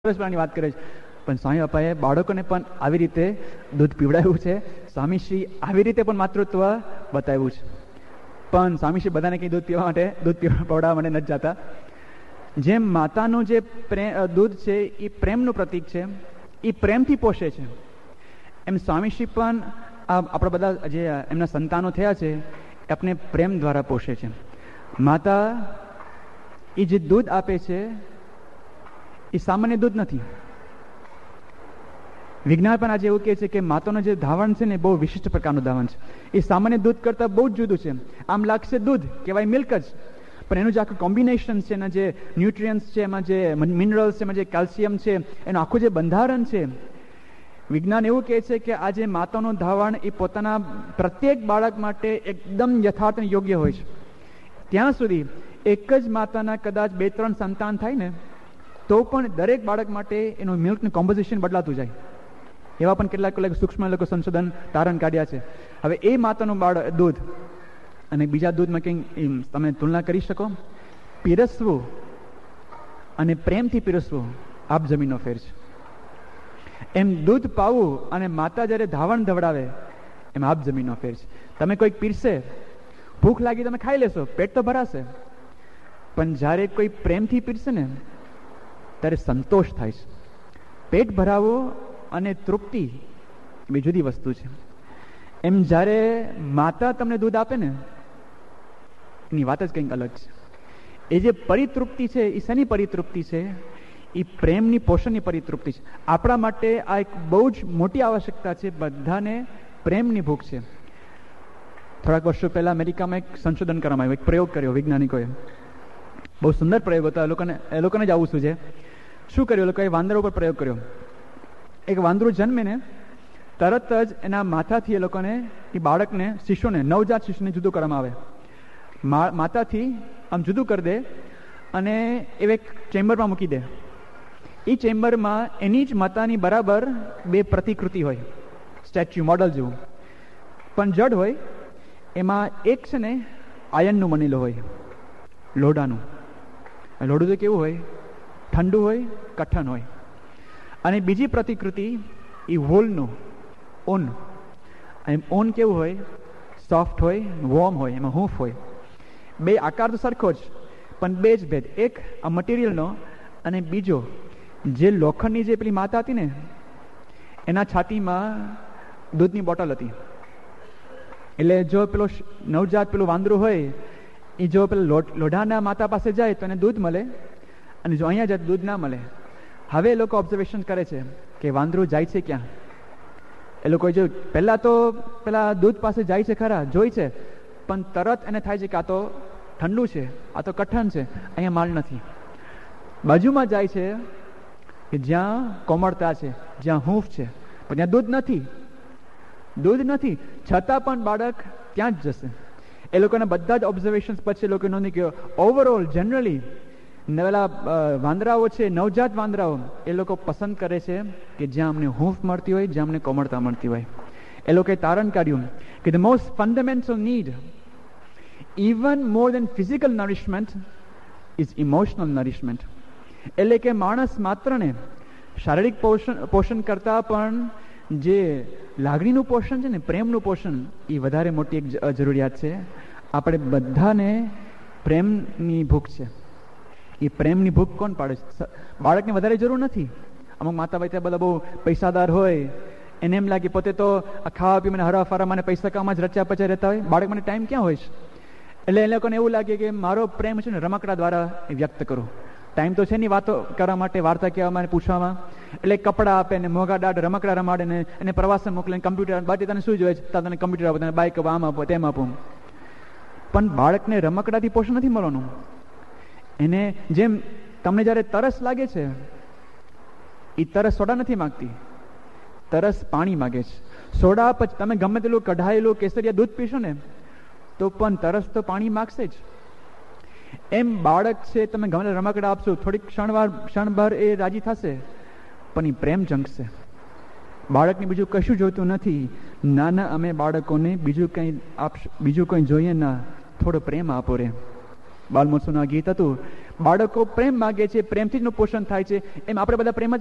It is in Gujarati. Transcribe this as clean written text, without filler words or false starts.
વર્ષની વાત કરે છે, પણ સ્વામી બાપાએ બાળકોને પણ આવી રીતે દૂધ પીવડાવ્યું છે. સ્વામીશ્રી આવી રીતે પણ માતૃત્વ બતાવ્યું છે. પણ સ્વામીશ્રી બધાને કંઈ દૂધ પીવડાવવા માટે નથી જતા. જેમ માતાનું જે દૂધ છે એ પ્રેમનું પ્રતીક છે, એ પ્રેમથી પોષે છે, એમ સ્વામીશ્રી પણ આપણા બધા જે એમના સંતાનો થયા છે એ આપણે પ્રેમ દ્વારા પોષે છે. માતા એ જે દૂધ આપે છે એ સામાન્ય દૂધ નથી. વિજ્ઞાન પણ આજે એવું કહે છે કે માતાનું જે ધાવણ છે ને બહુ વિશિષ્ટ પ્રકારનું ધાવણ છે. એ સામાન્ય દૂધ કરતાં બહુ જ જુદું છે. આમ લાગશે દૂધ કહેવાય, મિલ્ક જ, પણ એનું જે આખું કોમ્બિનેશન છે, એના જે ન્યુટ્રિયન્ટ્સ છે, એમાં જે મિનરલ્સ છે, એમાં જે કેલ્શિયમ છે, એનું આખું જે બંધારણ છે, વિજ્ઞાન એવું કહે છે કે આ જે માતાનું ધાવણ એ પોતાના પ્રત્યેક બાળક માટે એકદમ યથાર્થ અને યોગ્ય હોય છે. ત્યાં સુધી એક જ માતાના કદાચ 2-3 સંતાન થાય ને તો પણ દરેક બાળક માટે એનું મિલ્કનું કોમ્પોઝિશન બદલાતું જાય. એવા પણ કેટલાક સૂક્ષ્મ સંશોધન તારણ કાઢ્યા છે. હવે એ માતાનું દૂધ અને બીજા દૂધમાં કંઈ તમે તુલના કરી શકો? પીરસવું અને પ્રેમથી પીરસવું આપ જમીનનો ફેર છે. એમ દૂધ પાવું અને માતા જ્યારે ધાવણ ધવડાવે એમ આપ જમીનનો ફેર છે. તમે કોઈક પીરસે, ભૂખ લાગી તમે ખાઈ લેશો, પેટ તો ભરાશે, પણ જ્યારે કોઈ પ્રેમથી પીરસે ને ત્યારે સંતોષ થાય છે. પેટ ભરાવો અને તૃપ્તિ બે જુદી વસ્તુ છે. એમ જ્યારે માતા તમને દૂધ આપે ને એની વાત જ કંઈક અલગ છે. એ જે પરિતૃપ્તિ છે એ શેની પરિતૃપ્તિ છે? એ પ્રેમની, પોષણની પરિતૃપ્તિ છે. આપણા માટે આ એક બહુ જ મોટી આવશ્યકતા છે. બધાને પ્રેમની ભૂખ છે. થોડાક વર્ષો પહેલા અમેરિકામાં એક સંશોધન કરવામાં આવ્યું, એક પ્રયોગ કર્યો વૈજ્ઞાનિકોએ. બહુ સુંદર પ્રયોગ હતો. એ લોકોને જ આવું સૂજે. શું કર્યું? એ લોકોએ વાંદરા ઉપર પ્રયોગ કર્યો. એક વાંદરું જન્મે ને તરત જ એના માથાથી એ લોકોને, એ બાળકને, શિશુને, નવજાત શિશુને જુદું કરવામાં આવે. માતાથી આમ જુદું કરી દે અને એ એક ચેમ્બરમાં મૂકી દે. એ ચેમ્બરમાં એની જ માતાની બરાબર 2 પ્રતિકૃતિ હોય, સ્ટેચ્યુ, મોડલ જેવું, પણ જડ હોય. એમાં એક છે ને આયનનું બનેલું હોય, લોઢાનું. લોઢું તો કેવું હોય? ઠંડુ હોય, કઠણ હોય. અને બીજી પ્રતિકૃતિ એ વોલનું, ઊન. ઊન કેવું હોય? સોફ્ટ હોય, વોર્મ હોય, એમાં હૂંફ હોય. 2 આકાર તો સરખો જ, પણ 2 જ ભેદ. એક આ મટીરિયલનો અને બીજો જે લોખંડની જે પેલી માતા હતી ને એના છાતીમાં દૂધની બોટલ હતી. એટલે જો પેલો નવજાત પેલું વાંદરું હોય એ જો પેલા લોઢાના માતા પાસે જાય તો એને દૂધ મળે, અને જો અહીંયા જાય દૂધ ના મળે. હવે એ લોકો ઓબ્ઝર્વેશન કરે છે કે વાંદરું જાય છે ક્યાં. એ લોકો જો પહેલાં તો પેલા દૂધ પાસે જાય છે ખરા, જોઈ છે, પણ તરત એને થાય છે કે આ તો ઠંડુ છે, આ તો કઠણ છે, અહીંયા માલ નથી. બાજુમાં જાય છે કે જ્યાં કોમળતા છે, જ્યાં હૂંફ છે, પણ ત્યાં દૂધ નથી. દૂધ નથી છતાં પણ બાળક ત્યાં જ જશે. એ લોકોના બધા જ ઓબ્ઝર્વેશન્સ પછી એ લોકો નોંધી કે ઓવરઓલ જનરલી નવેલા વાંદરાઓ છે, નવજાત વાંદરાઓ, એ લોકો પસંદ કરે છે કે જ્યાં અમને હૂંફ મળતી હોય, જ્યાં અમને કોમળતા મળતી હોય. એ લોકોએ તારણ કાઢ્યું કે the most fundamental need, even more then physical નરિશમેન્ટ, is emotional નરિશમેન્ટ. એટલે કે માણસ માત્રને શારીરિક પોષણ કરતાં પણ જે લાગણીનું પોષણ છે ને, પ્રેમનું પોષણ, એ વધારે મોટી એક જરૂરિયાત છે. આપણે બધાને પ્રેમની ભૂખ છે. એ પ્રેમની ભૂખ કોણ પાડે છે? બાળકને વધારે જરૂર નથી. અમુક માતા પિતા બધા બહુ પૈસાદાર હોય, એને એમ લાગે પોતે તો ખાવા પીવાને હરવા ફરવા મને પૈસા કામમાં જ રચ્યા પચ્યા રહેતા હોય, બાળક મને ટાઈમ ક્યાં હોય છે? એટલે એ લોકોને એવું લાગે કે મારો પ્રેમ છે ને રમકડા દ્વારા વ્યક્ત કરું. ટાઈમ તો છે નહીં વાતો કરવા માટે, વાર્તા કહેવામાં, પૂછવામાં. એટલે કપડાં આપે ને મોંઘા દાઢ રમકડા રમાડે ને એને પ્રવાસે મોકલે, કમ્પ્યુટર બાકી તને શું જોઈએ છે? તને કમ્પ્યુટર આપો, તને બાઇક આપો, આમ આપો, તેમ આપો. પણ બાળકને રમકડાથી પોષણ નથી મળવાનું. એને જેમ તમને જ્યારે તરસ લાગે છે, એ તરસ સોડા નથી માગતી, તરસ પાણી માગે છે. સોડા પછી તમે ગમે તેટલું કઢાયેલું કેસરિયા દૂધ પીશો ને તો પણ તરસ તો પાણી માગશે જ. એમ બાળક છે, તમે ગમે રમકડા આપશો, થોડીક ક્ષણભર એ રાજી થશે, પણ એ પ્રેમ જંગશે. બાળકને બીજું કશું જોઈતું નથી. નાના અમે બાળકોને બીજું કંઈ જોઈએ ના, થોડો પ્રેમ આપો રે. બાલમહોત્સવનું ગીત હતું, બાળકો પ્રેમ માગે છે, પ્રેમથી જ પોષણ થાય છે. એમ આપણે બધા પ્રેમ જ